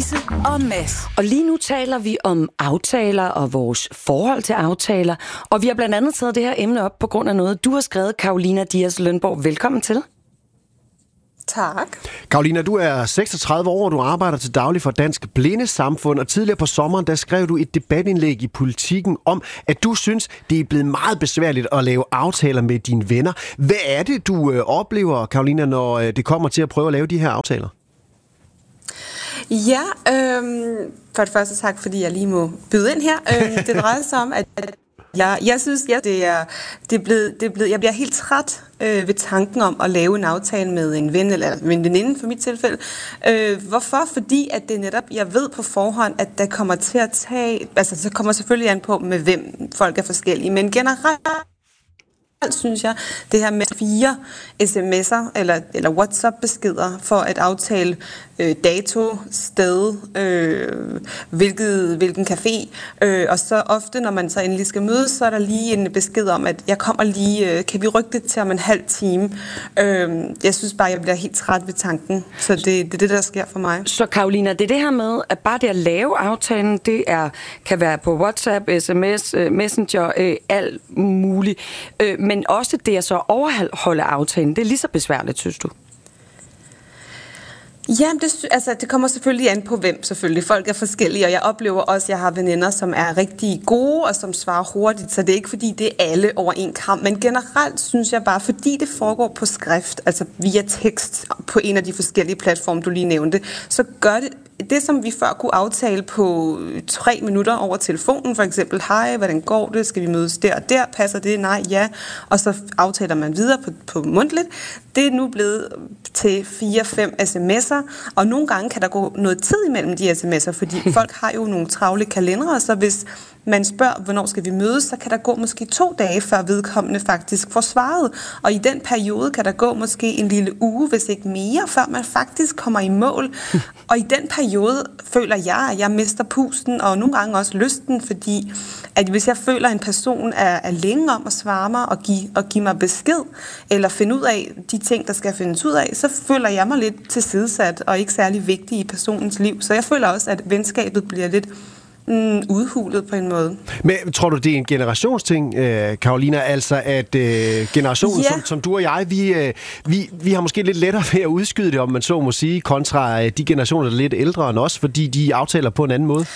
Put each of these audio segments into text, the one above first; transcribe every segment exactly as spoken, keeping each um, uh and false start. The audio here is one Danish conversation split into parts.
Louise og Mads. Og lige nu taler vi om aftaler og vores forhold til aftaler. Og vi har blandt andet taget det her emne op på grund af noget, du har skrevet, Carolina Dias Lønborg. Velkommen til. Tak. Carolina, du er seksogtredive år, og du arbejder til daglig for Dansk Blindesamfund, og tidligere på sommeren, der skrev du et debatindlæg i Politikken om, at du synes, det er blevet meget besværligt at lave aftaler med dine venner. Hvad er det, du øh, oplever, Carolina, når øh, det kommer til at prøve at lave de her aftaler? Ja, øhm, for det første tak, fordi jeg lige må byde ind her. Øh, det drejer sig om, at, at jeg, jeg synes, ja, det er, det er blevet, det er blevet, jeg bliver helt træt øh, ved tanken om at lave en aftale med en ven eller en veninde for mit tilfælde. Øh, hvorfor? Fordi at det netop, jeg ved på forhånd, at der kommer til at tage, altså så kommer selvfølgelig an på, med hvem folk er forskellige, men generelt synes jeg, det her med fire sms'er eller, eller WhatsApp-beskeder for at aftale øh, dato, sted, øh, hvilket, hvilken café, øh, og så ofte, når man så endelig skal mødes, så er der lige en besked om, at jeg kommer lige, øh, kan vi rykke det til om en halv time? Øh, jeg synes bare, jeg bliver helt træt ved tanken, så det, det er det, der sker for mig. Så Carolina, det er det her med, at bare det at lave aftalen, det er, kan være på WhatsApp, sms, Messenger, øh, alt muligt, øh, men også det at så overholde aftalen, det er lige så besværligt, synes du? Ja, det, altså, det kommer selvfølgelig an på hvem, selvfølgelig. Folk er forskellige, og jeg oplever også, at jeg har veninder, som er rigtig gode, og som svarer hurtigt, så det er ikke fordi, det er alle over en kamp. Men generelt synes jeg bare, fordi det foregår på skrift, altså via tekst på en af de forskellige platforme, du lige nævnte, så gør det det, som vi før kunne aftale på tre minutter over telefonen, for eksempel, hej, hvordan går det, skal vi mødes der og der, passer det, nej, ja, og så aftaler man videre på, på mundtligt. Det er nu blevet til fire fem sms'er, og nogle gange kan der gå noget tid imellem de sms'er, fordi folk har jo nogle travle kalendere, så hvis man spørger, hvornår skal vi mødes, så kan der gå måske to dage, før vedkommende faktisk får svaret. Og i den periode kan der gå måske en lille uge, hvis ikke mere, før man faktisk kommer i mål. Og i den periode føler jeg, at jeg mister pusten, og nogle gange også lysten, fordi at hvis jeg føler, at en person er, er længe om at svare mig og give, og give mig besked, eller finde ud af de ting, der skal findes ud af, så føler jeg mig lidt tilsidesat og ikke særlig vigtig i personens liv. Så jeg føler også, at venskabet bliver lidt Mm, udhulet på en måde. Men tror du, det er en generationsting, øh, Carolina? Altså, at øh, generationen, ja. som, som du og jeg, vi, øh, vi, vi har måske lidt lettere ved at udskyde det, om man så må sige, kontra øh, de generationer, der er lidt ældre end os, fordi de aftaler på en anden måde?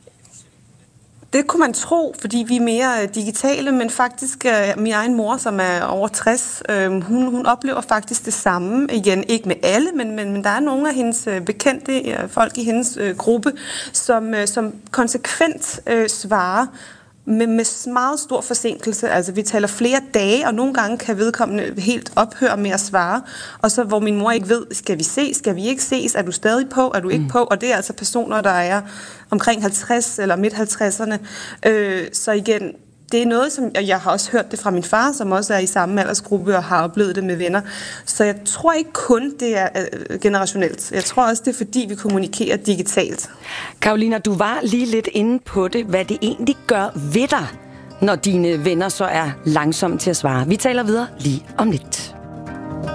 Det kunne man tro, fordi vi er mere digitale, men faktisk øh, min egen mor, som er over tres, øh, hun, hun oplever faktisk det samme. Igen, ikke med alle, men, men, men der er nogle af hendes øh, bekendte øh, folk i hendes øh, gruppe, som, øh, som konsekvent øh, svarer med, med meget stor forsinkelse. Altså, vi taler flere dage, og nogle gange kan vedkommende helt ophøre med at svare. Og så, hvor min mor ikke ved, skal vi ses, skal vi ikke ses, er du stadig på, er du ikke mm. på? Og det er altså personer, der er omkring halvtreds eller midt halvtredserne. Øh, så igen, det er noget, som jeg har også hørt det fra min far, som også er i samme aldersgruppe og har oplevet det med venner. Så jeg tror ikke kun, det er generationelt. Jeg tror også, det er fordi, vi kommunikerer digitalt. Carolina, du var lige lidt inde på det, hvad det egentlig gør ved dig, når dine venner så er langsomme til at svare. Vi taler videre lige om lidt.